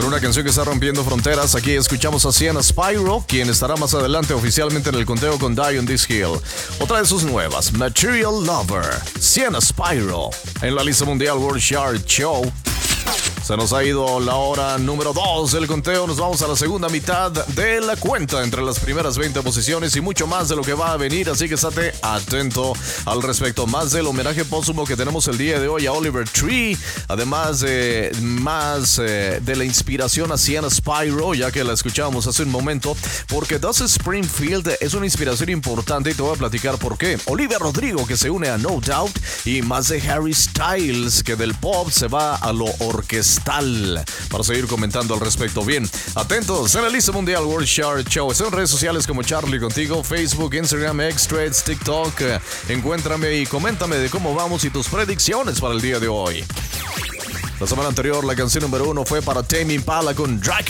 una canción que está rompiendo fronteras. Aquí escuchamos a Sienna Spyro, quien estará más adelante oficialmente en el conteo con Die on This Hill. Otra de sus nuevas, Material Lover, Sienna Spyro, en la lista mundial World Chart Show. Se nos ha ido la hora número 2 del conteo. Nos vamos a la segunda mitad de la cuenta entre las primeras 20 posiciones y mucho más de lo que va a venir. Así que estate atento al respecto. Más del homenaje póstumo que tenemos el día de hoy a Oliver Tree. Además de más de la inspiración a Sienna Spyro, ya que la escuchábamos hace un momento. Porque Dusty Springfield es una inspiración importante y te voy a platicar por qué. Olivia Rodrigo, que se une a No Doubt. Y más de Harry Styles, que del pop se va a lo orquestal. Para seguir comentando al respecto. Bien, atentos en la lista mundial World Chart Show. Estoy en redes sociales como Charlie Contigo, Facebook, Instagram, X-Threads, TikTok. Encuéntrame y coméntame de cómo vamos y tus predicciones para el día de hoy. La semana anterior la canción número 1 fue para Tame Impala con Dracula.